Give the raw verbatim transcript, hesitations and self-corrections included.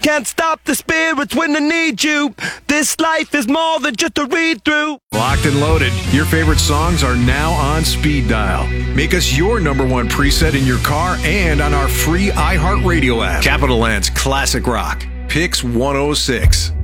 can't stop the spirits when they need you. This life is more than just a read-through. Locked and loaded. Your favorite songs are now on speed dial. Make us your number one preset in your car and on our free iHeartRadio app. Capital Land's Classic Rock. Pix one oh six.